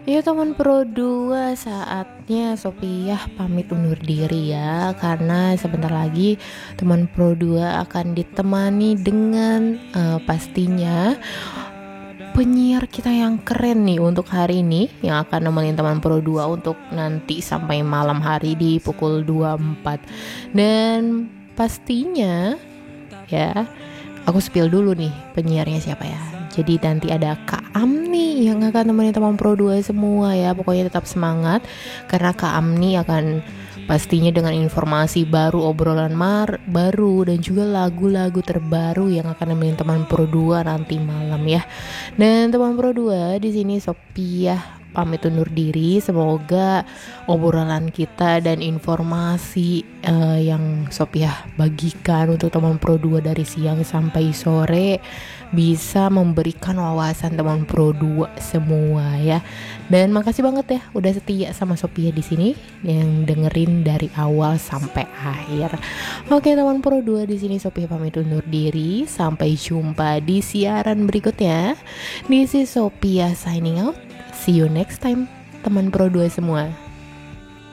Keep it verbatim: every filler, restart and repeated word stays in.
Ya teman Pro dua, saatnya Sophia pamit undur diri ya, karena sebentar lagi teman Pro dua akan ditemani dengan uh, pastinya penyiar kita yang keren nih untuk hari ini, yang akan nemenin teman Pro dua untuk nanti sampai malam hari di pukul dua puluh empat. Dan pastinya ya, aku spill dulu nih penyiarnya siapa ya. Jadi nanti ada Kak Amni yang akan nemenin teman Pro dua semua ya. Pokoknya tetap semangat, karena Kak Amni akan pastinya dengan informasi baru, obrolan mar baru, dan juga lagu-lagu terbaru yang akan nemenin teman Pro dua nanti malam ya. Dan teman Pro dua, di sini Sophia pamit undur diri. Semoga obrolan kita dan informasi uh, yang Sophia bagikan untuk teman Pro dua dari siang sampai sore bisa memberikan wawasan teman Pro dua semua ya. Dan makasih banget ya udah setia sama Sophia di sini yang dengerin dari awal sampai akhir. Oke teman Pro dua, di sini Sophia pamit undur diri. Sampai jumpa di siaran berikutnya. This is Sophia signing out. See you next time teman Pro dua semua.